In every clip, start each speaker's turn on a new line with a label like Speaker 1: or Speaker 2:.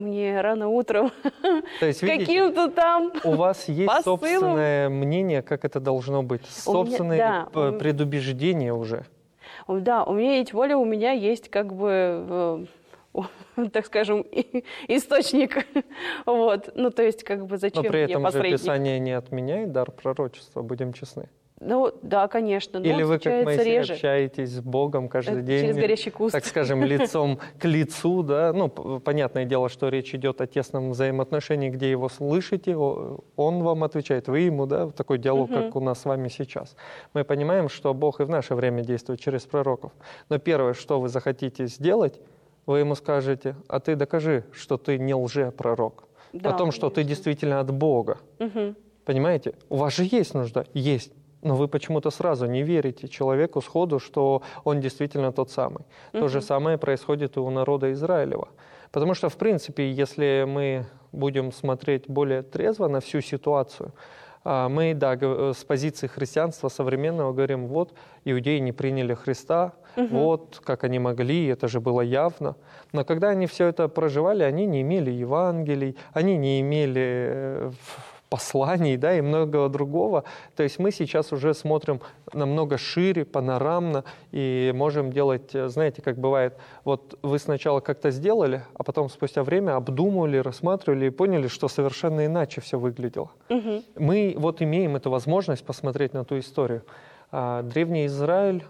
Speaker 1: мне рано утром
Speaker 2: То есть, видите,
Speaker 1: каким-то там
Speaker 2: у вас есть
Speaker 1: посылом.
Speaker 2: собственное мнение, как это должно быть, собственные предубеждения уже.
Speaker 1: Да, у меня есть воля, у меня есть как бы, так скажем, источник. Вот. Ну, то есть, как бы, зачем
Speaker 2: Но при этом
Speaker 1: мне
Speaker 2: же
Speaker 1: посредник?
Speaker 2: Писание не отменяет дар пророчества, будем честны.
Speaker 1: Ну, да, конечно. Но
Speaker 2: Или
Speaker 1: он
Speaker 2: вы, как
Speaker 1: встречается
Speaker 2: Моисей,
Speaker 1: реже.
Speaker 2: общаетесь с Богом каждый день,
Speaker 1: Через горящий куст.
Speaker 2: так скажем, лицом к лицу, да? Ну, понятное дело, что речь идет о тесном взаимоотношении, где его слышите, он вам отвечает, вы ему, да? Такой диалог, как у нас с вами сейчас. Мы понимаем, что Бог и в наше время действует через пророков. Но первое, что вы захотите сделать, вы ему скажете, а ты докажи, что ты не лжепророк.
Speaker 1: Да,
Speaker 2: о том, что ты действительно от Бога. Понимаете? У вас же есть нужда? Есть. Но вы почему-то сразу не верите человеку сходу, что он действительно тот самый. То же самое происходит и у народа Израилева. Потому что, в принципе, если мы будем смотреть более трезво на всю ситуацию, мы, да, с позиции христианства современного говорим, вот, иудеи не приняли Христа, вот, как они могли, это же было явно. Но когда они все это проживали, они не имели Евангелий, они не имели посланий, да, и многого другого. То есть мы сейчас уже смотрим намного шире, панорамно, и можем делать, знаете, как бывает, вот вы сначала как-то сделали, а потом спустя время обдумывали, рассматривали и поняли, что совершенно иначе все выглядело. Мы вот имеем эту возможность посмотреть на ту историю. Древний Израиль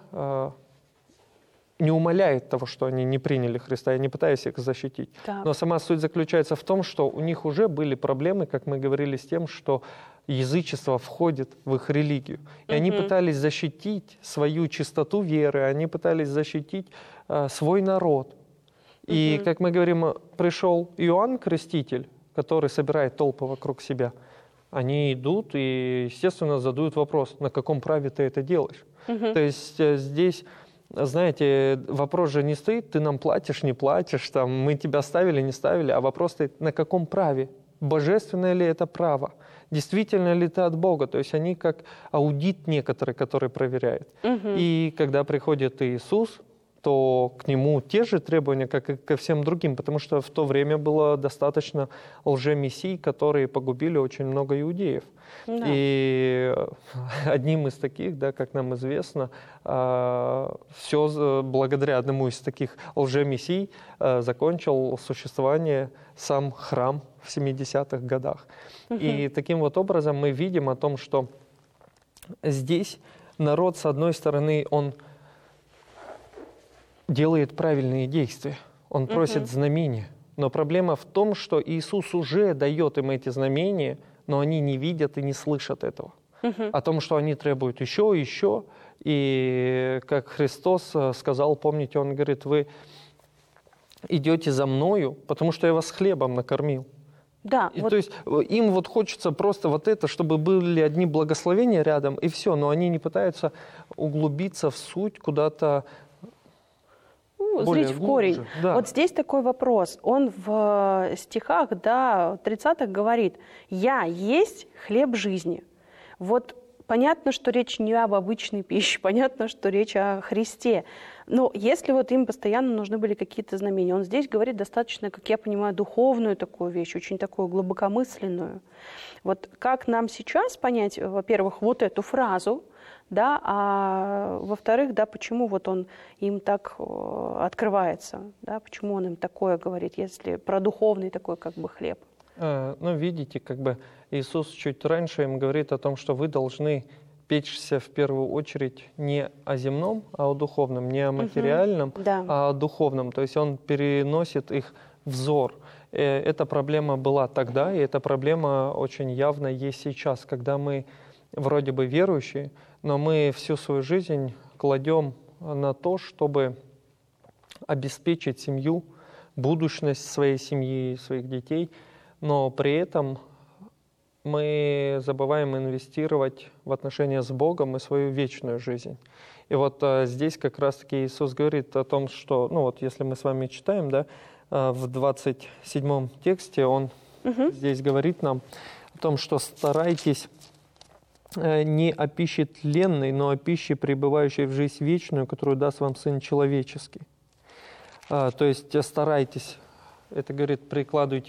Speaker 2: не умаляет того, что они не приняли Христа, я не пытаюсь их защитить.
Speaker 1: Так.
Speaker 2: Но сама суть заключается в том, что у них уже были проблемы, как мы говорили, с тем, что язычество входит в их религию. И они пытались защитить свою чистоту веры, они пытались защитить свой народ. И, как мы говорим, пришел Иоанн Креститель, который собирает толпы вокруг себя. Они идут и, естественно, задают вопрос, на каком праве ты это делаешь. То есть здесь... Знаете, вопрос же не стоит, ты нам платишь, не платишь, там, мы тебя ставили, не ставили, а вопрос стоит, на каком праве? Божественное ли это право? Действительно ли ты от Бога? То есть они как аудит некоторые, который проверяет. И когда приходит Иисус, то к нему те же требования, как и ко всем другим, потому что в то время было достаточно лжемессий, которые погубили очень много иудеев. Да. И одним из таких, да, как нам известно, все благодаря одному из таких лжемессий закончил существование сам храм в 70-х годах. И таким вот образом мы видим о том, что здесь народ, с одной стороны, он делает правильные действия, он просит знамения. Но проблема в том, что Иисус уже дает им эти знамения, но они не видят и не слышат этого. О том, что они требуют еще, еще. И как Христос сказал, помните, Он говорит, вы идете за Мною, потому что я вас хлебом накормил.
Speaker 1: Да,
Speaker 2: вот. То есть им вот хочется просто вот это, чтобы были одни благословения рядом, и все. Но они не пытаются углубиться в суть куда-то,
Speaker 1: зрить в корень. Да. Вот здесь такой вопрос. Он в стихах, да, 30-х говорит, «Я есть хлеб жизни». Вот понятно, что речь не об обычной пище, понятно, что речь о Христе. Но если вот им постоянно нужны были какие-то знамения, он здесь говорит достаточно, как я понимаю, духовную такую вещь, очень такую глубокомысленную. Вот как нам сейчас понять, во-первых, вот эту фразу, да, а во-вторых, да, почему вот он им так открывается, да, почему он им такое говорит, если про духовный такой как бы хлеб?
Speaker 2: Ну, видите, как бы Иисус чуть раньше им говорит о том, что вы должны печься в первую очередь не о земном, а о духовном, не о материальном,
Speaker 1: да.
Speaker 2: а о духовном. То есть он переносит их взор. Эта проблема была тогда, и эта проблема очень явно есть сейчас, когда мы вроде бы верующие, но мы всю свою жизнь кладем на то, чтобы обеспечить семью, будущность своей семьи, своих детей, но при этом мы забываем инвестировать в отношения с Богом и свою вечную жизнь. И вот здесь как раз-таки Иисус говорит о том, что, ну вот если мы с вами читаем, да, в 27 тексте Он здесь говорит нам о том, что старайтесь не о пище тленной, но о пище, пребывающей в жизнь вечную, которую даст вам Сын Человеческий. То есть старайтесь, это говорит, прикладывайте